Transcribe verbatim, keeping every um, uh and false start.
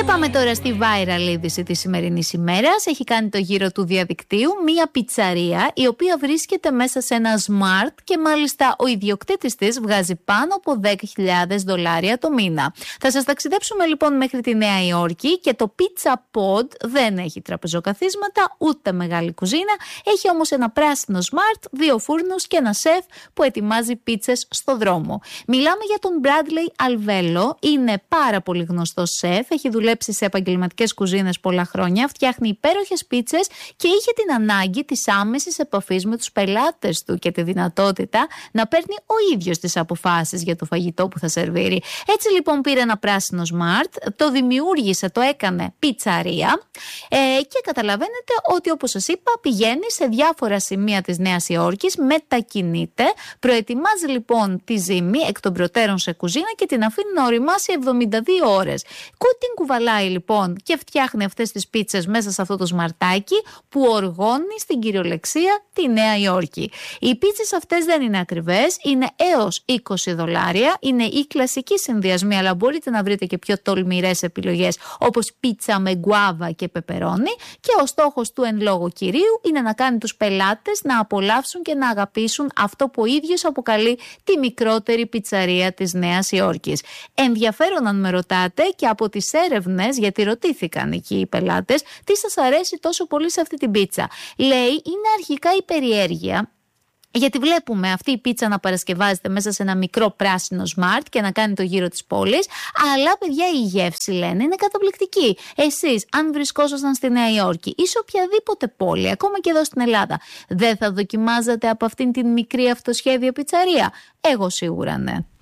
Και πάμε τώρα στη viral είδηση της σημερινής ημέρας. Έχει κάνει το γύρο του διαδικτύου μία πιτσαρία η οποία βρίσκεται μέσα σε ένα smart και μάλιστα ο ιδιοκτήτης της βγάζει πάνω από δέκα χιλιάδες δολάρια το μήνα. Θα σας ταξιδέψουμε λοιπόν μέχρι τη Νέα Υόρκη και το Pizza Pod δεν έχει τραπεζοκαθίσματα ούτε μεγάλη κουζίνα. Έχει όμως ένα πράσινο smart, δύο φούρνους και ένα σεφ που ετοιμάζει πίτσες στο δρόμο. Μιλάμε για τον Bradley Alvello. Είναι πάρα πολύ γνωστός σεφ. Έχει δουλέψει σε επαγγελματικές κουζίνες πολλά χρόνια, φτιάχνει υπέροχες πίτσες και είχε την ανάγκη της άμεσης επαφής με τους πελάτες του και τη δυνατότητα να παίρνει ο ίδιος τις αποφάσεις για το φαγητό που θα σερβίρει. Έτσι λοιπόν πήρε ένα πράσινο smart, το δημιούργησε, το έκανε πιτσαρία ε, και καταλαβαίνετε ότι όπως σας είπα πηγαίνει σε διάφορα σημεία της Νέας Υόρκης, μετακινείται, προετοιμάζει λοιπόν τη ζύμη εκ των προτέρων σε κουζίνα και την αφήνει να οριμάσει εβδομήντα δύο ώρες. Την κουβαλάει λοιπόν και φτιάχνει αυτές τις πίτσες μέσα σε αυτό το σμαρτάκι που οργώνει στην κυριολεξία τη Νέα Υόρκη. Οι πίτσες αυτές δεν είναι ακριβές, είναι έως είκοσι δολάρια, είναι η κλασική συνδυασμή, αλλά μπορείτε να βρείτε και πιο τολμηρές επιλογές όπως πίτσα με γκουάβα και πεπερόνι και ο στόχος του εν λόγω κυρίου είναι να κάνει τους πελάτες να απολαύσουν και να αγαπήσουν αυτό που ο ίδιος αποκαλεί τη μικρότερη πιτσαρία της Νέας Υόρκης. Ενδιαφέρον αν με ρωτάτε και από τις έρευνες, γιατί ρωτήθηκαν εκεί οι πελάτες, τι σας αρέσει τόσο πολύ σε αυτή την πίτσα. Λέει, είναι αρχικά η περιέργεια. Γιατί βλέπουμε αυτή η πίτσα να παρασκευάζεται μέσα σε ένα μικρό πράσινο smart και να κάνει το γύρο της πόλης. Αλλά παιδιά η γεύση λένε είναι καταπληκτική. Εσείς αν βρισκόσασταν στη Νέα Υόρκη ή σε οποιαδήποτε πόλη, ακόμα και εδώ στην Ελλάδα, δεν θα δοκιμάζατε από αυτήν την μικρή αυτοσχέδιο πιτσαρία? Εγώ σίγουρα ναι.